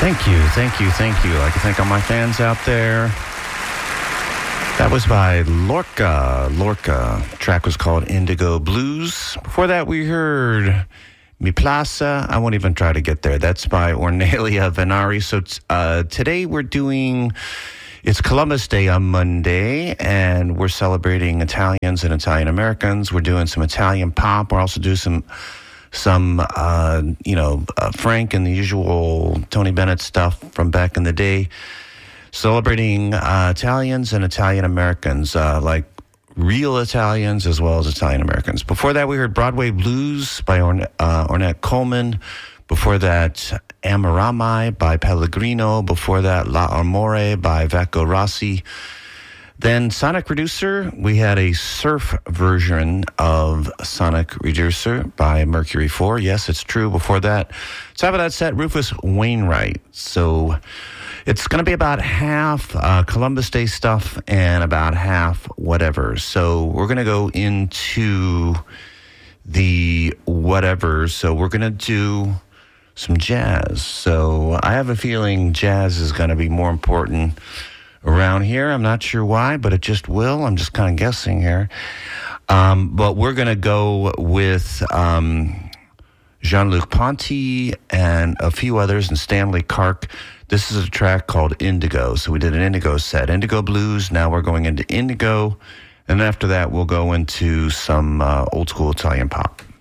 Thank you. I'd like to thank all my fans out there. That was by Lorca. The track was called Indigo Blues. Before that, we heard Mi Plaza. I won't even try to get there. That's by Ornelia Venari. So today we're doing... It's Columbus Day on Monday, and we're celebrating Italians and Italian Americans. We're doing some Italian pop. We're also doing some Frank and the usual Tony Bennett stuff from back in the day. Celebrating Italians and Italian Americans, like real Italians as well as Italian Americans. Before that, we heard Broadway Blues by Ornette Coleman. Before that, Amaramai by Pellegrino. Before that, La Amore by Vacco Rossi. Then Sonic Reducer, we had a surf version of Sonic Reducer by Mercury 4. Yes, it's true. Before that, top of that set, Rufus Wainwright. So it's going to be about half Columbus Day stuff and about half whatever. So we're going to go into the whatever. So we're going to do some jazz. So I have a feeling jazz is going to be more important around here. I'm not sure why, but it just will. I'm just kind of guessing here. But we're going to go with Jean-Luc Ponty and a few others, and Stanley Clarke. This is a track called Indigo. So we did an Indigo set, Indigo Blues. Now we're going into Indigo. And after that, we'll go into some old school Italian pop.